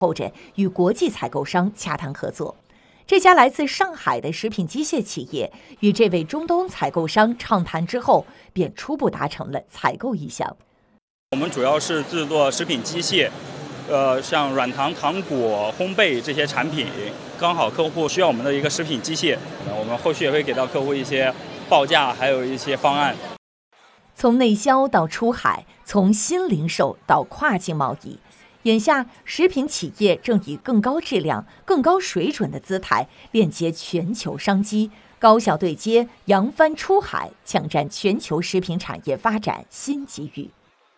后着与国际采购商洽谈合作。这家来自上海的食品机械企业与这位中东采购商畅谈之后，便初步达成了采购意向。 我们主要是制作食品机械，像软糖、糖果、烘焙这些产品，刚好客户需要我们的一个食品机械，我们后续也会给到客户一些报价，还有一些方案。 从内销到出海，从新零售到跨境贸易。眼下，食品企业正以更高质量、更高水准的姿态链接全球商机，高效对接，扬帆出海，抢占全球食品产业发展新机遇。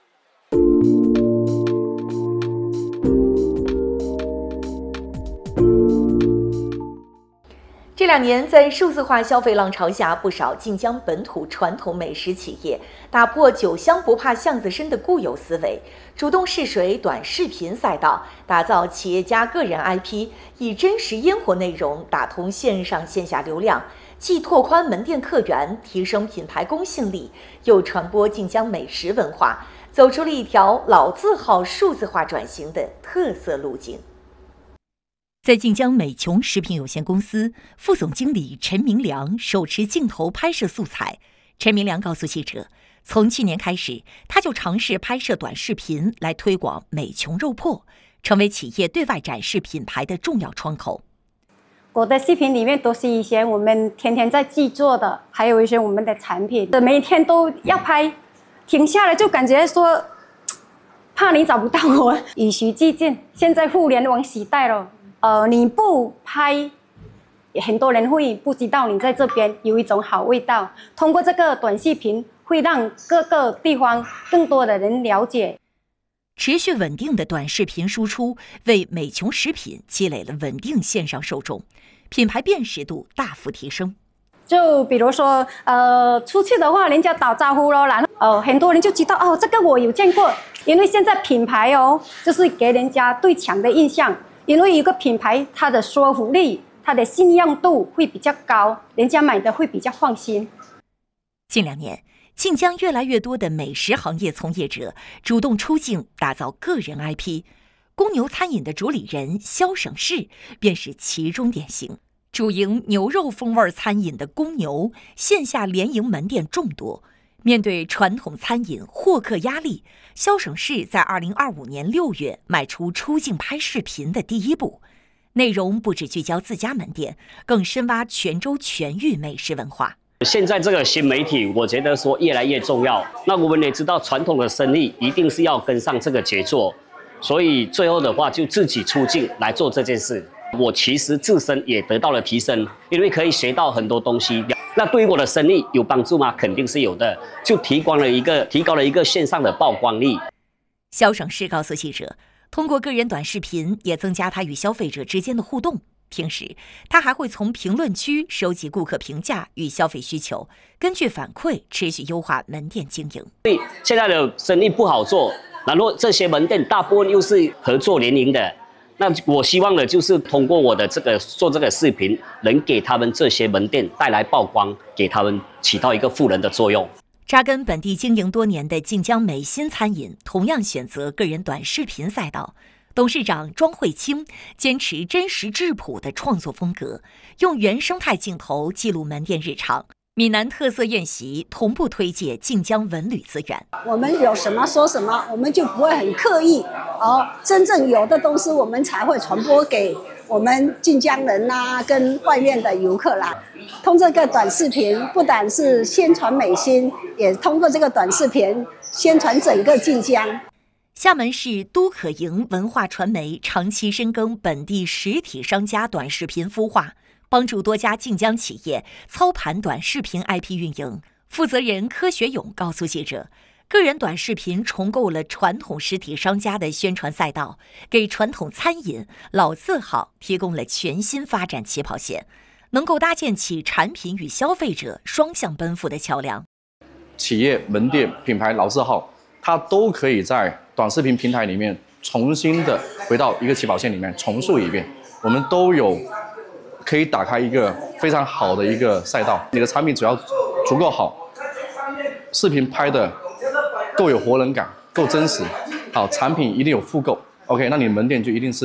这2年，在数字化消费浪潮下，不少晋江本土传统美食企业打破酒香不怕巷子深的固有思维，主动试水短视频赛道，打造企业家个人 IP， 以真实烟火内容打通线上线下流量，既拓宽门店客源，提升品牌公信力，又传播晋江美食文化，走出了一条老字号数字化转型的特色路径。在晋江美琼食品有限公司，副总经理陈明良手持镜头拍摄素材。陈明良告诉记者，从去年开始，他就尝试拍摄短视频来推广美琼肉铺，成为企业对外展示品牌的重要窗口。 我的视频里面都是一些我们天天在制作的，还有一些我们的产品，每天都要拍，停下来就感觉说，怕你找不到我，与时俱进。现在互联网时代了。你不拍，很多人会不知道你在这边有一种好味道。通过这个短视频，会让各个地方更多的人了解。 持续稳定的短视频输出，为美琼食品积累了稳定线上受众，品牌辨识度大幅提升。 就比如说，出去的话，人家打招呼咯，然后很多人就知道哦，这个我有见过。因为现在品牌就是给人家最强的印象。因为一个品牌，它的说服力、它的信用度会比较高，人家买的会比较放心。 近2年，晋江越来越多的美食行业从业者主动出镜，打造个人 IP。公牛餐饮的主理人肖省事便是其中典型。主营牛肉风味餐饮的公牛，线下联营门店众多。面对传统餐饮获客压力，肖省事在2025年6月迈出出镜拍视频的第一步，内容不只聚焦自家门店，更深挖泉州全域美食文化。 现在这个新媒体，我觉得说越来越重要。那我们也知道，传统的生意一定是要跟上这个节奏，所以最后的话就自己出镜来做这件事。我其实自身也得到了提升，因为可以学到很多东西。那对于我的生意有帮助吗？肯定是有的，就提高了一个线上的曝光率。 肖省事告诉记者，通过个人短视频也增加他与消费者之间的互动。平时他还会从评论区收集顾客评价与消费需求，根据反馈持续优化门店经营。 对，现在的生意不好做，然后这些门店大部分又是合作联营的。那我希望的就是通过我的做这个视频，能给他们这些门店带来曝光，给他们起到一个赋能的作用。 扎根本地经营多年的晋江美心餐饮，同样选择个人短视频赛道。董事长庄慧清坚持真实质朴的创作风格，用原生态镜头记录门店日常。闽南特色宴席同步推介晋江文旅资源。 我们有什么说什么，我们就不会很刻意真正有的东西我们才会传播给我们晋江人啦，跟外面的游客啦。通过这个短视频，不但是宣传美心，也通过这个短视频宣传整个晋江。 厦门市都可营文化传媒长期深耕本地实体商家短视频孵化，帮助多家晋江企业操盘短视频 IP 运营。负责人柯学勇告诉记者，个人短视频重构了传统实体商家的宣传赛道，给传统餐饮老字号提供了全新发展起跑线，能够搭建起产品与消费者双向奔赴的桥梁。 企业、门店、品牌、老字号，它都可以在短视频平台里面重新的回到一个起跑线里面重塑一遍。我们都有可以打开一个非常好的一个赛道，你的产品只要足够好，视频拍的够有活人感，够真实，好，产品一定有复购 ，OK， 那你门店就一定是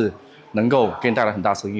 能够给你带来很大收益。